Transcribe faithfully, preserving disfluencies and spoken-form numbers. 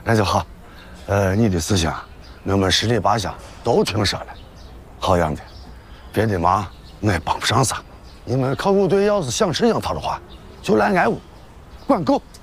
那就好。呃，你的事情我们十里八乡都听说了。好样的，别的忙我也帮不上啥。你们考古队要是想吃樱桃的话，就来俺屋，管够。